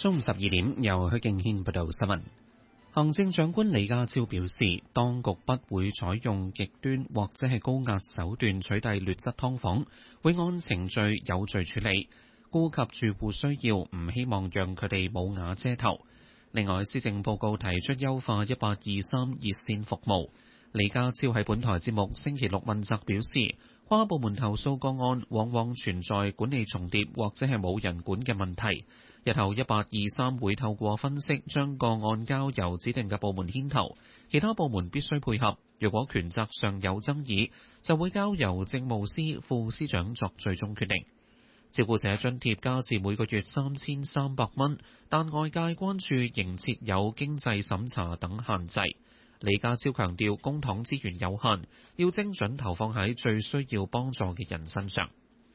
中午12點，由許敬軒報道新聞。行政長官李家超表示，當局不會採用極端或者係高壓手段取締劣質劏房，會按程序有序處理，顧及住戶需要，唔希望讓佢哋冇瓦遮頭。另外，施政報告提出優化1823熱線服務。李家超喺本台節目星期六問責表示，跨部門投訴個案往往存在管理重疊或者係冇人管嘅問題。日後1823會透過分析，將個案交由指定嘅部門牽頭，其他部門必須配合。若果權責上有爭議，就會交由政務司副司長作最終決定。照顧者津貼加至每個月3300蚊，但外界關注仍設有經濟審查等限制。李家超強調，公帑資源有限，要精準投放喺最需要幫助嘅人身上。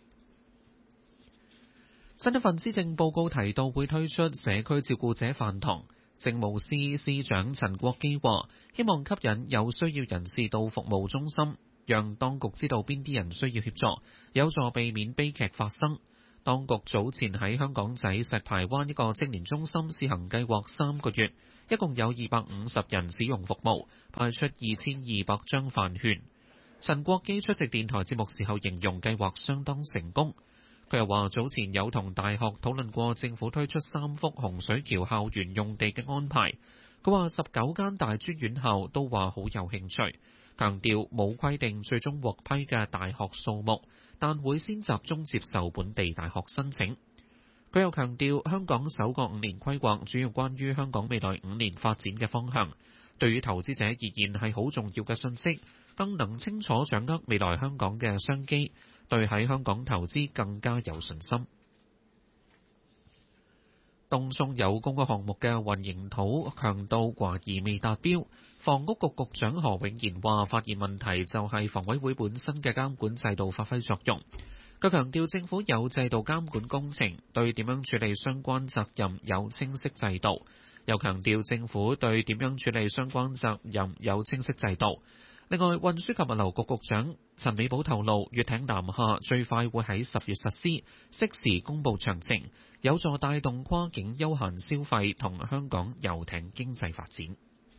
新一份施政報告提到會推出社區照顧者飯堂，政務司司長陳國基話，希望吸引有需要人士到服務中心，讓當局知道邊啲人需要協助，有助避免悲劇發生。當局早前喺香港仔石排灣一個青年中心試行計劃3個月，一共有250人使用服務，派出2200張飯券。陳國基出席電台節目時候形容計劃相當成功。佢又話，早前有同大學討論過政府推出3幅洪水橋校園用地嘅安排。佢話19間大專院校都話好有興趣，強調冇規定最終獲批嘅大學數目，但會先集中接受本地大學申請。佢又強調，香港首個5年規劃主要關於香港未來5年發展嘅方向，對於投資者而言係好重要嘅信息，更能清楚掌握未來香港嘅商機，對喺香港投資更加有信心。東涌有公屋項目嘅混凝土強度懷疑未達標，房屋局局長何永賢話，發現問題就係房委會本身嘅監管制度發揮作用。佢強調政府有制度監管工程，對點樣處理相關責任有清晰制度。又強調政府對點樣處理相關責任有清晰制度。另外，運輸及物流局局長陳美寶透露，粵艇南下最快會喺10月實施，適時公佈詳情，有助帶動跨境休閒消費同香港遊艇經濟發展。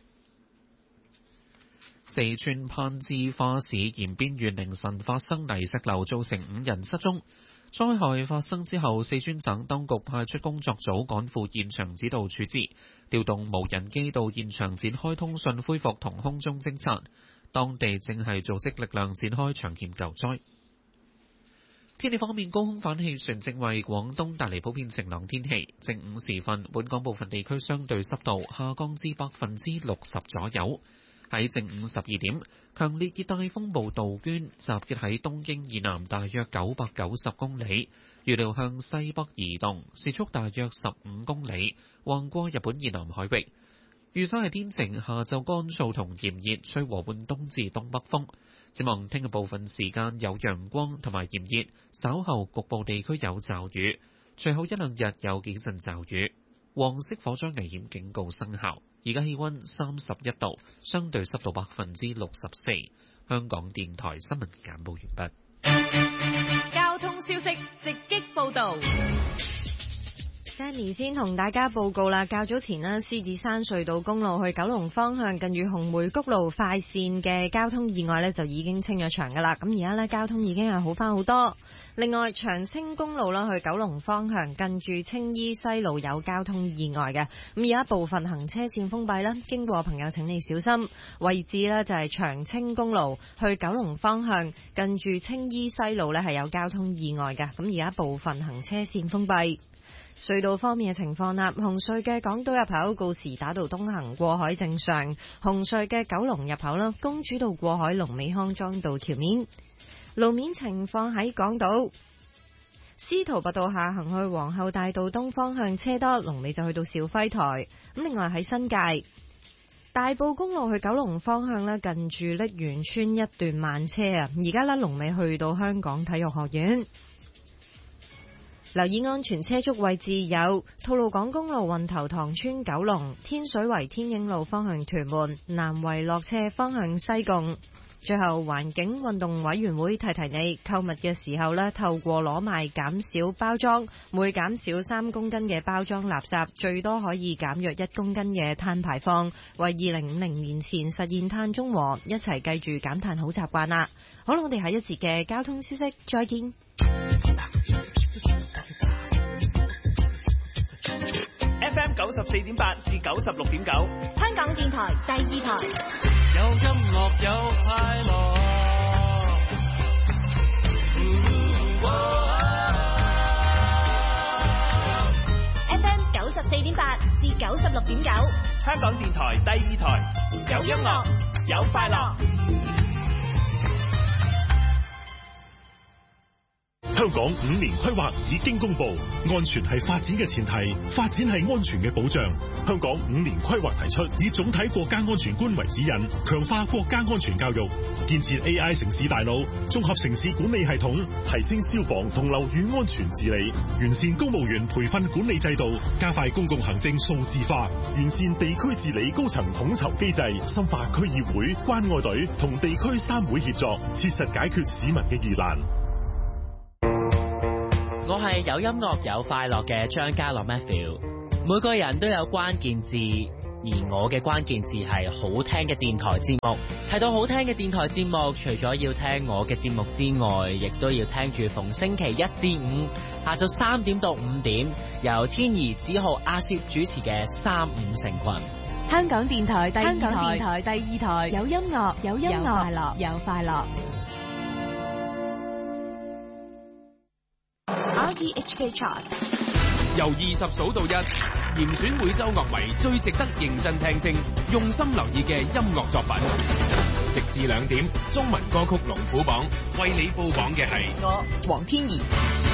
四川攀枝花市延邊縣凌晨發生泥石流，造成5人失蹤。災害發生之後，四川省當局派出工作組趕赴現場指導處置，調動無人機到現場展開通訊恢復同空中偵察。當地正係組織力量展開搶險救災。天氣方面，高空反氣旋正為廣東帶嚟普遍晴朗天氣。正午時分，本港部分地區相對濕度下降至60%左右。喺正午12點，強烈熱帶風暴杜鵑集結喺東京以南大約990公里，預料向西北移動，時速大約15公里，橫過日本以南海域。預測係天晴，下晝乾燥同炎熱，吹和緩東至東北風。展望聽日部分時間有陽光同埋炎熱，稍後局部地區有驟雨，隨後1-2日有幾陣驟雨。黃色火災危險警告生效。而家氣溫31度，相對濕度64%。香港電台新聞簡報完畢。交通消息直擊報道。 Sammy 先同大家報告啦，較早前呢，獅子山隧道公路去九龍方向近住紅梅谷路快線嘅交通意外呢，就已經清咗場噶啦。咁而家呢，交通已經係好翻好多。另外，長青公路啦去九龍方向近住青衣西路有交通意外嘅，咁而家部分行車線封閉啦，經過朋友請你小心。位置呢就係長青公路去九龍方向近住青衣西路呢係有交通意外嘅，咁而家部分行車線封閉。隧道方面嘅情況啦，紅隧嘅港島入口告士打道東行過海正常，紅隧嘅九龍入口啦，公主道過海龍尾康莊道橋面。路面情況喺港島司徒拔道下行去皇后大道東方向車多，龍尾就去到肇輝台。咁另外喺新界大埔公路去九龍方向咧，近住瀝源村一段慢車啊，而家咧龍尾去到香港體育學院。留意安全車速位置有吐露港公路運頭塘村九龍、天水圍天影路方向屯門、南圍落斜方向西貢。 最後，環境運動委員會提提你，購物嘅時候呢，透過攞賣減少包裝，每減少3公斤嘅包裝垃圾，最多可以減約1公斤嘅碳排放，為2050年前實現碳中和，一齊記住減碳好習慣啦！好啦，我哋下一節嘅交通消息再見。 FM 94.8至96.9， 香港電台第2台， 有音樂有快樂。 FM 94.8至96.9， 香港電台第2台，有音樂有快樂。 香港5年規劃已經公布，安全係發展嘅前提，發展係安全嘅保障。香港5年規劃提出，以總體國家安全觀為指引，強化國家安全教育，建設 AI 城市大腦，綜合城市管理系統，提升消防同樓宇安全治理，完善公務員培訓管理制度，加快公共行政數字化，完善地區治理高層統籌機制，深化區議會、關愛隊同地區3會協作，切實解決市民嘅疑難。 我係有音樂有快樂嘅張家樂 Matthew。每個人都有關鍵字，而我嘅關鍵字係好聽嘅電台節目。提到好聽嘅電台節目，除咗要聽我嘅節目之外，亦都要聽住逢星期1至5下晝3點到5點，由天怡、子浩、阿攝主持嘅35成群。 香港電台第2台，有音樂有快樂有快樂。RTHK Chart 由20數到1，嚴選每週樂迷最值得認真聽清、用心留意嘅音樂作品。直至2點，中文歌曲龍虎榜為你報榜嘅係我黃天怡。